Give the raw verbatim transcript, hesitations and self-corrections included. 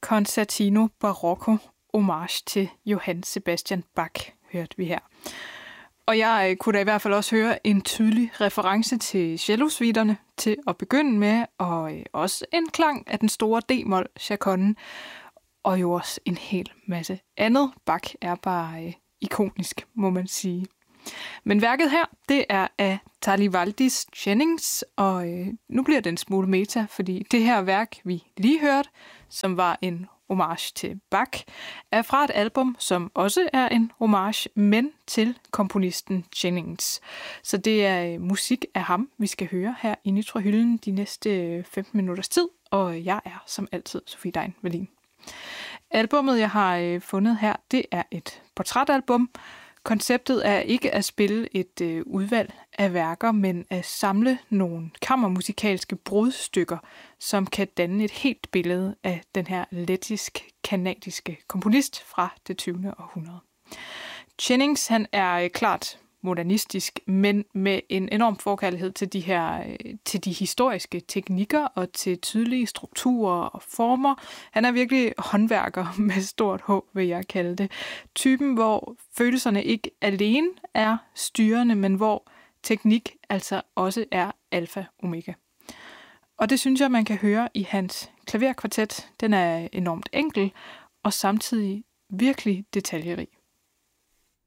Concertino Barocco, homage til Johann Sebastian Bach, hørte vi her. Og jeg kunne da i hvert fald også høre en tydelig reference til cellosuiterne til at begynde med, og også en klang af den store D-mol chaconne, og jo også en hel masse andet. Bach er bare øh, ikonisk, må man sige. Men værket her, det er af Talivaldis Jennings, og øh, nu bliver det en smule meta, fordi det her værk, vi lige hørte, som var en homage til Bach, er fra et album, som også er en homage, men til komponisten Jennings. Så det er øh, musik af ham, vi skal høre her i Nitrohylden de næste femten minutters tid, og jeg er som altid Sofie Dein Wallin. Albummet, jeg har øh, fundet her, det er et portrætalbum. Konceptet er ikke at spille et øh, udvalg af værker, men at samle nogle kammermusikalske brudstykker, som kan danne et helt billede af den her lettisk-kanadiske komponist fra det tyvende århundrede. Jennings, han er øh, klart modernistisk, men med en enorm forkærlighed til de her øh, til de historiske teknikker og til tydelige strukturer og former. Han er virkelig håndværker med stort H, vil jeg kalde det. Typen, hvor følelserne ikke alene er styrende, men hvor teknik altså også er alfa omega. Og det synes jeg, man kan høre i hans klaverkvartet. Den er enormt enkel og samtidig virkelig detaljerig.